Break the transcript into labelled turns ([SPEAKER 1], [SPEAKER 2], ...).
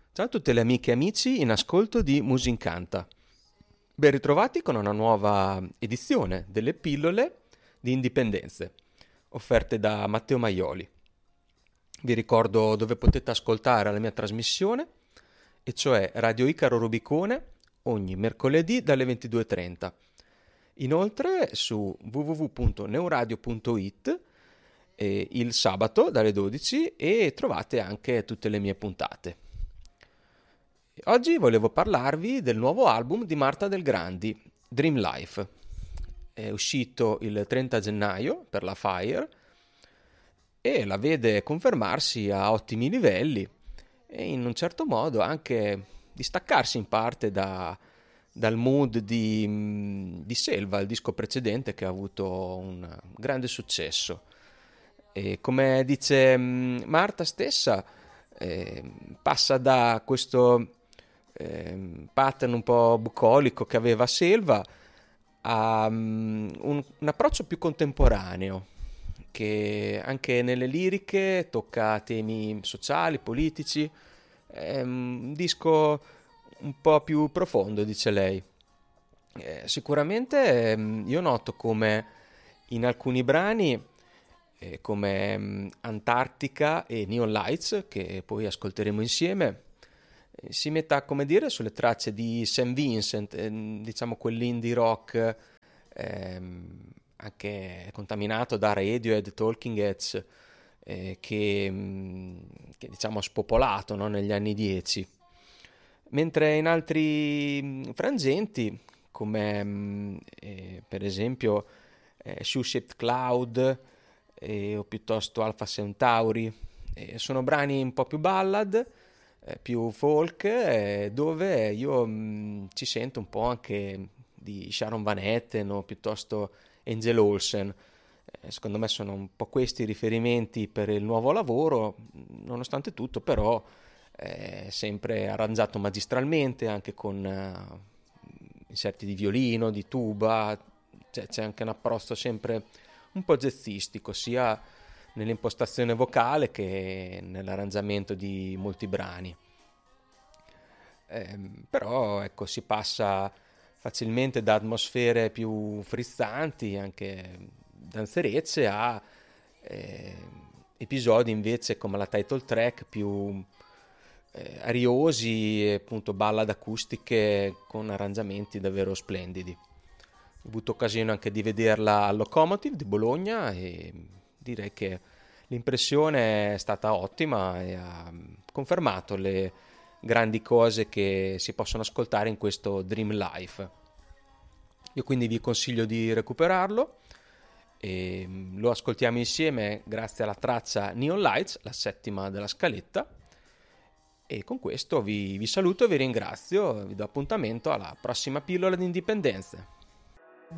[SPEAKER 1] Ciao a tutte le amiche e amici in ascolto di Musincanta. Ben ritrovati con una nuova edizione delle pillole di Indipendenze, offerte da Matteo Maioli. Vi ricordo dove potete ascoltare la mia trasmissione, e cioè Radio Icaro Rubicone, ogni mercoledì dalle 22:30. Inoltre su www.neuradio.it il sabato dalle 12 e trovate anche tutte le mie puntate. Oggi volevo parlarvi del nuovo album di Marta Del Grandi, Dream Life. È uscito il 30 gennaio per la Fire e la vede confermarsi a ottimi livelli e in un certo modo anche distaccarsi in parte dal mood di Selva, il disco precedente che ha avuto un grande successo. E come dice Marta stessa, passa da questo pattern un po' bucolico che aveva Selva a un approccio più contemporaneo che anche nelle liriche tocca temi sociali, politici. È un disco un po' più profondo, dice lei. Sicuramente io noto come in alcuni brani come Antarctica e Neon Lights, che poi ascolteremo insieme, si metta, come dire, sulle tracce di St. Vincent, diciamo quell'indie rock anche contaminato da Radiohead, Talking Heads, che diciamo ha spopolato, no, negli anni 10. Mentre in altri frangenti, come per esempio Shoe-Shaped Cloud o piuttosto Alpha Centauri, sono brani un po' più ballad, più folk, dove io ci sento un po' anche di Sharon Van Etten o piuttosto Angel Olsen. Secondo me sono un po' questi i riferimenti per il nuovo lavoro, nonostante tutto però sempre arrangiato magistralmente, anche con inserti di violino, di tuba, c'è anche un approccio sempre un po' jazzistico, sia nell'impostazione vocale che nell'arrangiamento di molti brani. Però ecco, si passa facilmente da atmosfere più frizzanti, anche danzerecce, a episodi invece come la title track più ariosi e appunto ballad acustiche con arrangiamenti davvero splendidi. Ho avuto occasione anche di vederla al Locomotive di Bologna e direi che l'impressione è stata ottima e ha confermato le grandi cose che si possono ascoltare in questo Dream Life. Io quindi vi consiglio di recuperarlo e lo ascoltiamo insieme grazie alla traccia Neon Lights, la settima della scaletta. E con questo vi saluto e vi ringrazio, vi do appuntamento alla prossima pillola di indipendenze.